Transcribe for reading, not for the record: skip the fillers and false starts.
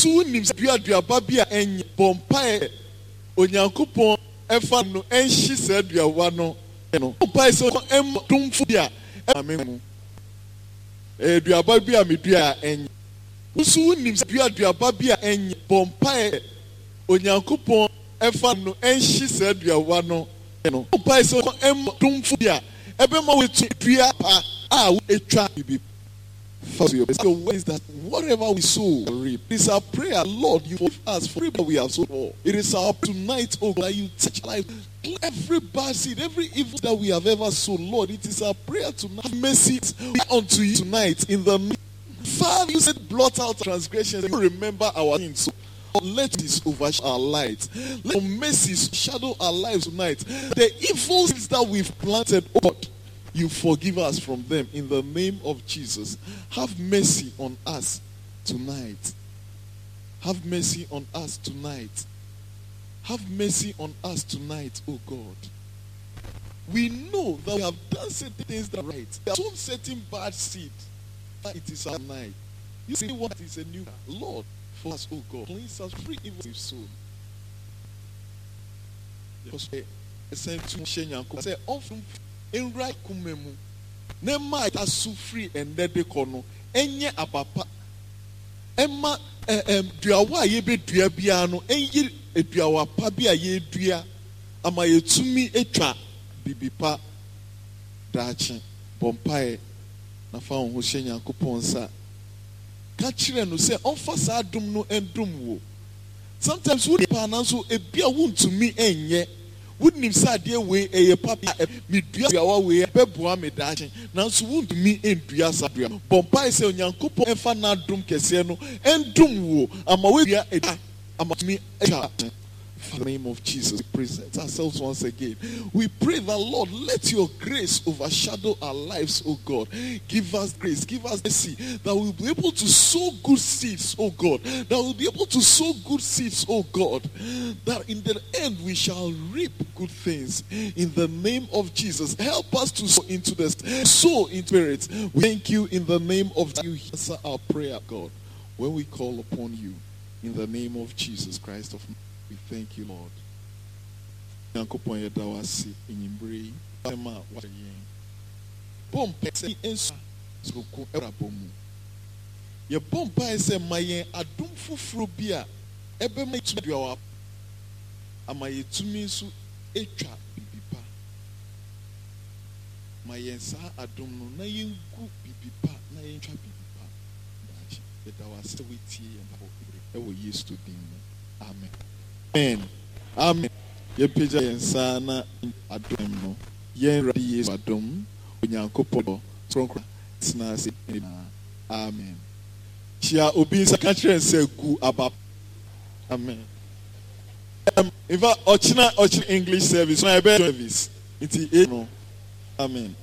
Usu nim aduaba bi a enye bompae Onyankopɔn efa no enhyi sa aduawa no bompae so domfo bi a amemu aduaba bi a medua enye Usu nim aduaba bi a enye bompae Onyankopɔn efa no enhyi sa aduawa no bompae so domfo bi a ebema wetu dua pa a etwa bibi. First, your ways that whatever we sow, reap. It is our prayer, Lord, you forgive us for whatever we have sowed. It is our tonight, oh God, that you touch life. Every bad seed, every evil that we have ever sown, Lord, it is our prayer tonight. Have mercy unto you tonight in the name. Father, you said blot out transgressions and remember our sins. So let this overshadow our lives. Let your mercy shadow our lives tonight. The evil things that we've planted, oh God, you forgive us from them in the name of Jesus. Have mercy on us tonight. Have mercy on us tonight. Have mercy on us tonight, oh God. We know that we have done certain things that are right. We have sown certain bad seed. It is our night. You see what is a new Lord for us, oh God. Cleanse us free evil we've sown. Say often in right kumemu ne ma ta sufri ende de kono enye abapa emma duawa ye be dua bia no enye eduawa pa bia ye dua ama yetumi etwa bibipa daache bompae na fa ho hye Nyankopon sa ka kire no se onfa sa adom no endom wo. Sometimes we pa na so ebia wuntumi enye wouldn't him say dear way a papa me dua we beboa me dache nanso wuntumi endua sadua bompa ise Onyankopon enfa na dom kese no endum wo ama we dua ama me in the name of Jesus, we present ourselves once again. We pray that, Lord, let your grace overshadow our lives, oh God. Give us grace, give us mercy, that we'll be able to sow good seeds, oh God. That we'll be able to sow good seeds, oh God. That in the end we shall reap good things. In the name of Jesus, help us to sow into the spirit. We thank you in the name of you. Answer our prayer, God, when we call upon you. In the name of Jesus Christ of Nazareth. We thank you, Lord. Nyankopon ye dawasi enyimbre ma wa yen. Bom pese ensu soko erabomu. Ye bom pa ese mayen adum fufuro bia ebe ma tu duawa ama yetumi nso etwa bibipa. Mayen sa adum no na yengu bibipa na yentwa bibipa. Ye dawasi wetie ye wo yesu to din. Amen. Amen. Amen. Ye peja yensa na adom no. Yen radi yesu adom. Onyankopon kronkron tena se. Amen. Chia obi sa country and say gu abap. Amen. In fact, ochina English service. No, I better service. It's no. Amen.